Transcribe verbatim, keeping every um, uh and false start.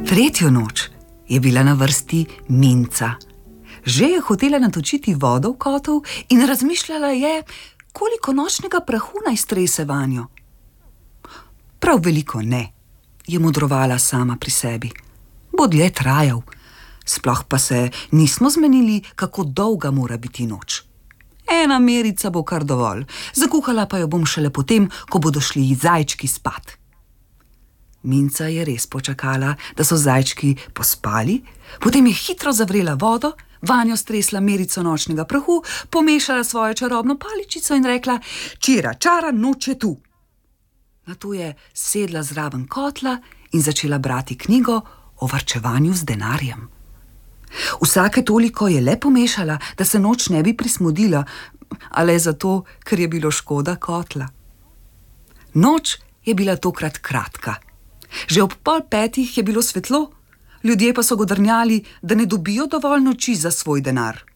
Tretjo noč je bila na vrsti Minca. Že je hotela natočiti vodo v kotel in razmišljala je, koliko nočnega prahu naj strese vanjo. Prav veliko ne, je modrovala sama pri sebi. Bo dlje trajal, sploh pa se nismo zmenili, kako dolga mora biti noč. Ena merica bo kar dovolj, zakuhala pa jo bom šele potem, ko bodo šli zajčki spat. Minca je res počakala, da so zajčki pospali, potem je hitro zavrela vodo, vanjo stresla merico nočnega prahu, pomešala svojo čarobno paličico in rekla: "Čira čara, noč je tu." Nato je sedla zraven kotla in začela brati knjigo o varčevanju z denarjem. Vsake toliko je le pomešala, da se noč ne bi prismodila, a le zato, ker je bilo škoda kotla. Noč je bila tokrat kratka. Že ob pol petih je bilo svetlo, ljudje pa so godrnjali, da ne dobijo dovolj noči za svoj denar.